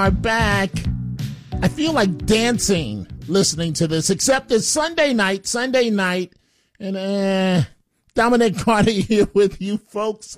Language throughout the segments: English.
I'm back. I feel like dancing listening to this, except it's Sunday night, and Dominic Carter here with you folks.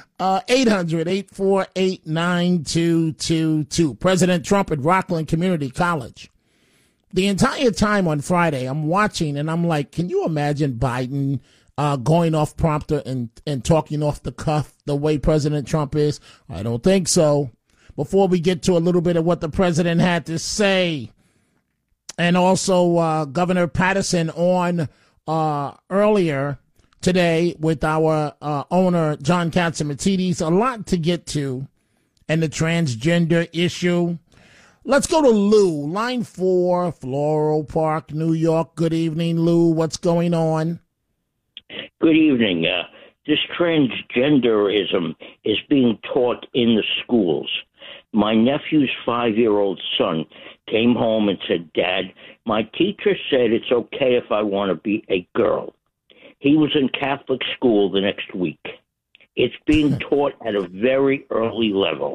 800-848-9222. President Trump at Rockland Community College. The entire time on Friday, I'm watching and I'm like, can you imagine Biden going off prompter and talking off the cuff the way President Trump is? I don't think so. Before we get to a little bit of what the president had to say, and also Governor Patterson on earlier today with our owner, John Catsimatidis, a lot to get to, and the transgender issue. Let's go to Lou, line 4, Floral Park, New York. Good evening, Lou. What's going on? Good evening. This transgenderism is being taught in the schools. My nephew's 5-year-old son came home and said, Dad, my teacher said it's okay if I want to be a girl. He was in Catholic school the next week. It's being taught at a very early level.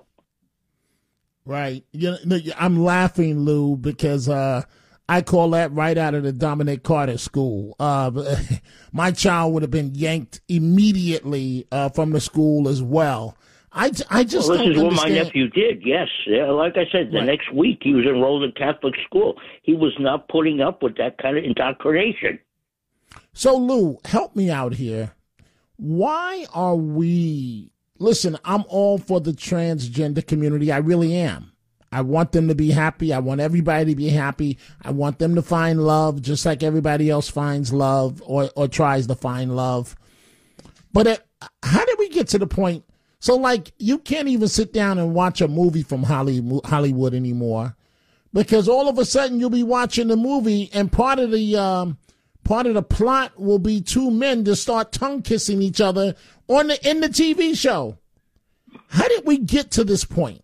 Right. I'm laughing, Lou, because I call that right out of the Dominic Carter school. My child would have been yanked immediately from the school as well. I just this don't is what understand. my nephew did, yes. Yeah, like I said, the next week he was enrolled in Catholic school. He was not putting up with that kind of indoctrination. So, Lou, help me out here. Why are we... Listen, I'm all for the transgender community. I really am. I want them to be happy. I want everybody to be happy. I want them to find love just like everybody else finds love or tries to find love. But how did we get to the point... So, like, you can't even sit down and watch a movie from Hollywood anymore, because all of a sudden you'll be watching the movie and part of the plot will be two men to start tongue kissing each other in the TV show. How did we get to this point?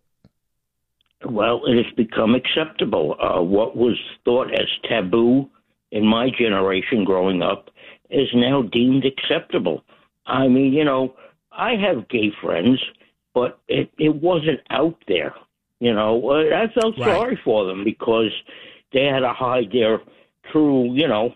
Well, it has become acceptable. What was thought as taboo in my generation growing up is now deemed acceptable. I mean, I have gay friends, but it wasn't out there. I felt sorry for them because they had to hide their true,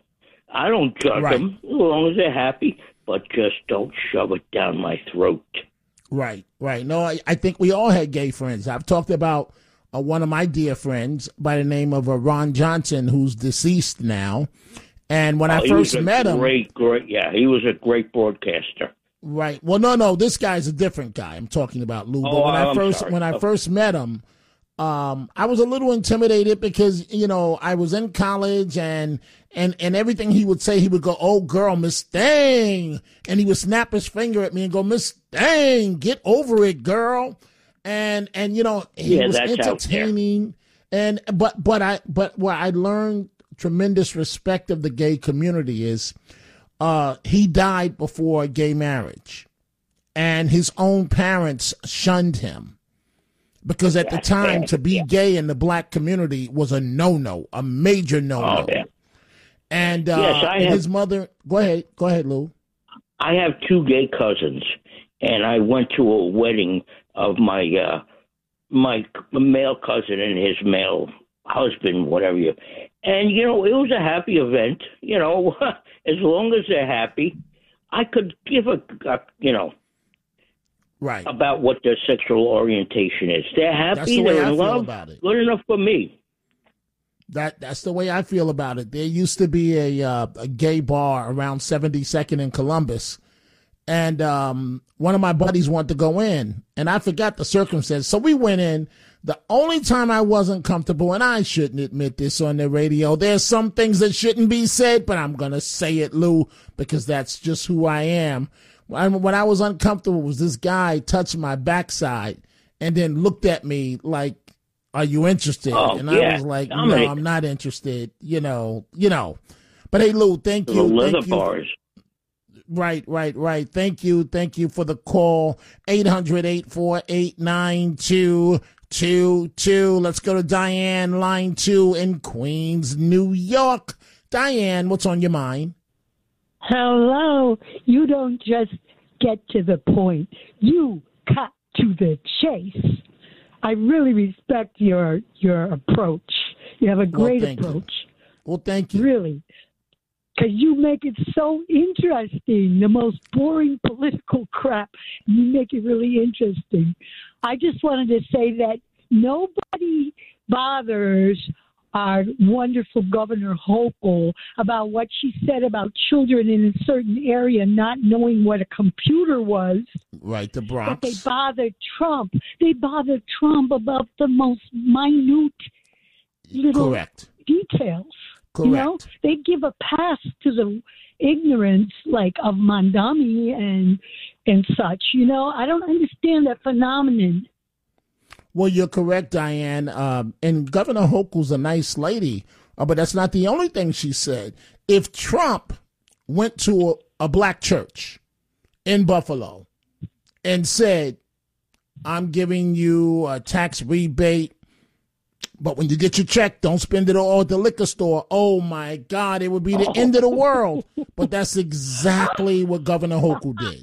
I don't judge them as long as they're happy, but just don't shove it down my throat. Right. No, I think we all had gay friends. I've talked about one of my dear friends by the name of Ron Johnson, who's deceased now. And when I first met him... he was a great broadcaster. Right. Well, no, this guy's a different guy I'm talking about, Lou. But when I first met him, I was a little intimidated because, I was in college and everything he would say, he would go, "Oh, girl, Miss Thang." And he would snap his finger at me and go, "Miss Thang, get over it, girl." And he was entertaining. But where I learned tremendous respect of the gay community is, he died before gay marriage, and his own parents shunned him because at the time to be gay in the black community was a no-no, a major no-no. Oh, yeah. And his mother, go ahead, Lou. I have two gay cousins, and I went to a wedding of my male cousin and his male husband, whatever you. And, it was a happy event, as long as they're happy. I could give about what their sexual orientation is. They're happy, they're in love, good enough for me. That's the way I feel about it. There used to be a gay bar around 72nd in Columbus, and one of my buddies wanted to go in, and I forgot the circumstance. So we went in. The only time I wasn't comfortable, and I shouldn't admit this on the radio, there's some things that shouldn't be said, but I'm going to say it, Lou, because that's just who I am. When I was uncomfortable was this guy touched my backside and then looked at me like, "Are you interested?" I was like, "No, I'm not interested." But hey, Lou, thank you. Leather bars. Right. Thank you for the call. 800-848-9222. Let's go to Diane, line 2 in Queens, New York. Diane, what's on your mind? Hello. You don't just get to the point. You cut to the chase. I really respect your approach. You have a great approach. Well, thank you. Really. Because you make it so interesting. The most boring political crap, you make it really interesting. I just wanted to say that nobody bothers our wonderful Governor Hochul about what she said about children in a certain area not knowing what a computer was. Right, the Bronx. But they bothered Trump. They bothered Trump about the most minute little details. Correct. You know, they give a pass to the ignorance, like of Mondami and such. You know, I don't understand that phenomenon. Well, you're correct, Diane. And Governor Hochul's a nice lady, but that's not the only thing she said. If Trump went to a black church in Buffalo and said, I'm giving you a tax rebate, but when you get your check, don't spend it all at the liquor store. Oh, my God, it would be the end of the world. But that's exactly what Governor Hochul did.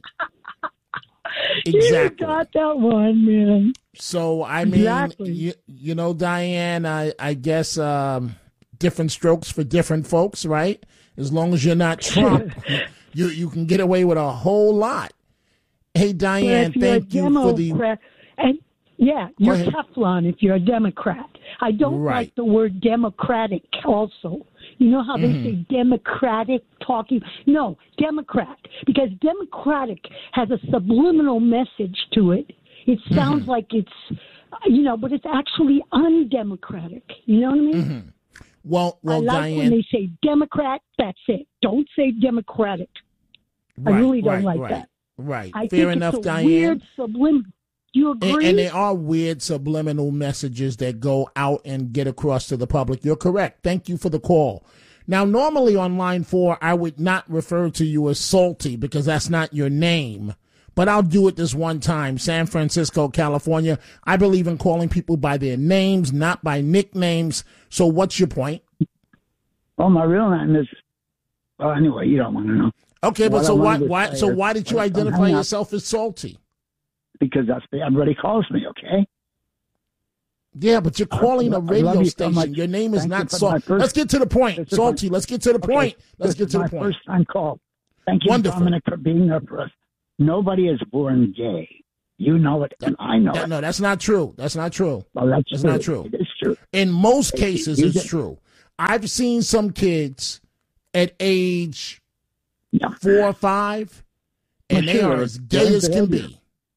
Exactly. You got that one, man. So, I mean, you know, Diane, I guess different strokes for different folks, right? As long as you're not Trump, you can get away with a whole lot. Hey, Diane, thank you for the... Yeah, you're Teflon if you're a Democrat. I don't like the word democratic also. You know how they say democratic talking? No, Democrat. Because democratic has a subliminal message to it. It sounds like it's, you know, but it's actually undemocratic. You know what I mean? Well, I like Diane, when they say Democrat, that's it. Don't say democratic. I really don't like that. Right. I Fair think enough, it's a Diane. Weird subliminal. You agree? And there are weird subliminal messages that go out and get across to the public. You're correct. Thank you for the call. Now, normally on line 4, I would not refer to you as Salty because that's not your name. But I'll do it this one time. San Francisco, California. I believe in calling people by their names, not by nicknames. So what's your point? Well, my real name is, well, anyway, you don't want to know. Okay, but why did you identify yourself as Salty? Because that's what everybody calls me, okay? Yeah, but you're calling a radio station. So your name is not Salty. Let's get to the point. Salty, let's get to the point. Let's get to the point. First time call. Thank you, Dominic, for being there for us. Nobody is born gay. You know it, and I know it. No, that's not true. That's not true. Well, that's not true. It is true. In most cases, it's true. I've seen some kids at age 4 or 5, and they are as gay as can be.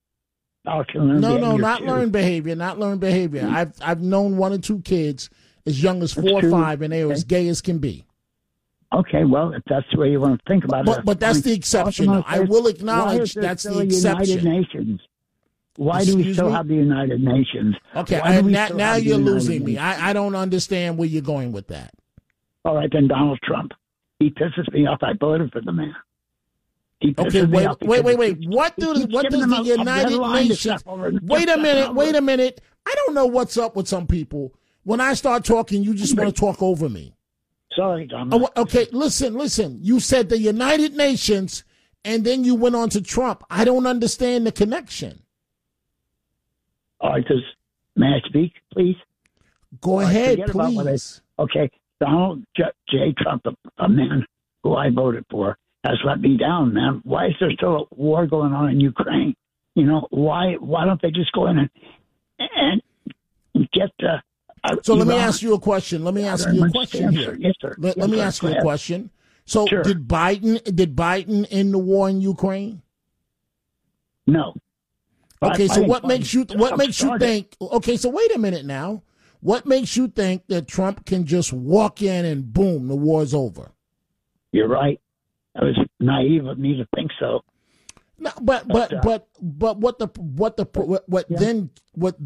No, not learned behavior. Not learned behavior. I've known 1 or 2 kids as young as 4 or 5, and they are as gay as can be. Okay, well, if that's the way you want to think about it. But that's the exception. I will acknowledge that's the exception. United Nations? Why do we still have the United Nations? Okay, now you're losing me. I don't understand where you're going with that. All right, then Donald Trump. He pisses me off. I voted for the man. Okay, wait. What does the United Nations... Wait a minute. I don't know what's up with some people. When I start talking, you just want to talk over me. Sorry, Dominic. Okay, listen. You said the United Nations, and then you went on to Trump. I don't understand the connection. All right, may I speak, please? Go ahead, please. Okay, Donald J. Trump, a man who I voted for, has let me down, man. Why is there still a war going on in Ukraine? You know, why don't they just go in and get the... So let me ask you a question. Let me ask you a question here. Yes, sir. Let me ask you a question. So did Biden end the war in Ukraine? No. Okay, so what makes you think? Okay, so wait a minute now. What makes you think that Trump can just walk in and boom, the war's over? You're right. That was naive of me to think so. No, but what